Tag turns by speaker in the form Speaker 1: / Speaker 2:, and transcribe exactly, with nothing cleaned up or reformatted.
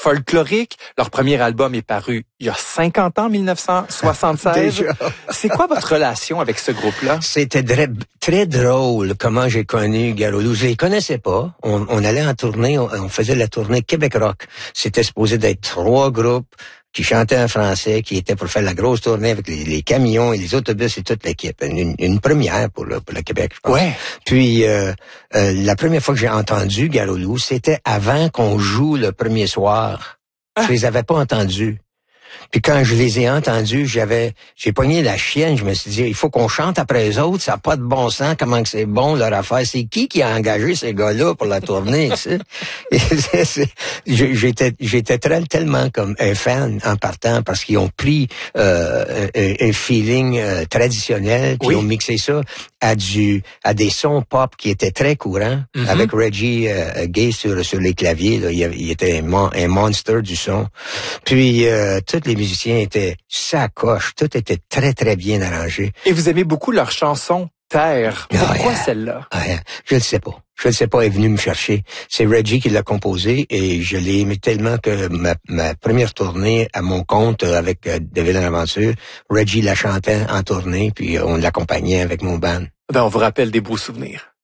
Speaker 1: folklorique. Leur premier album est paru il y a cinquante ans, mille neuf cent soixante-seize. C'est quoi votre relation avec ce groupe-là?
Speaker 2: C'était très, très drôle comment j'ai connu Garo Loup. Je les connaissais pas. On, on allait en tournée, on, on faisait la tournée Québec Rock. C'était supposé d'être trois groupes qui chantaient en français, qui étaient pour faire la grosse tournée avec les, les camions et les autobus et toute l'équipe. Une, une première pour le, pour le Québec, je pense.
Speaker 1: Ouais.
Speaker 2: Puis, euh, euh, la première fois que j'ai entendu Garo Loup, c'était avant qu'on joue le premier soir. Ah. Je les avais pas entendus. Puis quand je les ai entendus, j'avais, j'ai pogné la chienne, je me suis dit, il faut qu'on chante après eux autres, ça n'a pas de bon sens, comment que c'est bon leur affaire. C'est qui qui a engagé ces gars-là pour la tournée, tu sais? Et c'est, c'est, j'étais, j'étais très, tellement comme un fan en partant parce qu'ils ont pris euh, un, un feeling euh, traditionnel, puis oui. Ils ont mixé ça à du, à des sons pop qui étaient très courants, mm-hmm. avec Reggie euh, Gay sur, sur les claviers, là, il, il était un, mon, un monster du son. Puis euh, tous les musiciens étaient sacoches, tout était très très bien arrangé.
Speaker 1: Et vous aimez beaucoup leur chanson Terre. Pourquoi ah, celle-là?
Speaker 2: Ah, je ne sais pas. Je ne sais pas, elle est venue me chercher. C'est Reggie qui l'a composé et je l'ai aimé tellement que ma, ma première tournée à mon compte avec euh, David L'Aventure, Reggie la chantait en tournée puis on l'accompagnait avec mon band.
Speaker 1: Ben, on vous rappelle des beaux souvenirs.